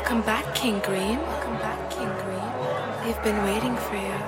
Welcome back, King Green. Welcome back, King Green. They've been waiting for you.